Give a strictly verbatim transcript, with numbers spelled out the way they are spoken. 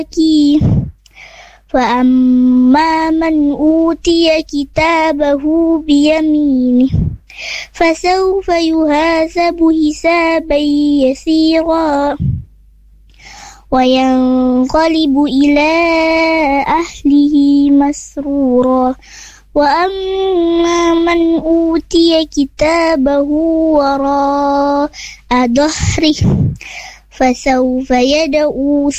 فأما من أوتي كتابه بيمينه فسوف يحاسب حسابا يسيرا وينقلب إلى أهله مسرورا وأما من أوتي كتابه وراء ظهره فسوف يدعو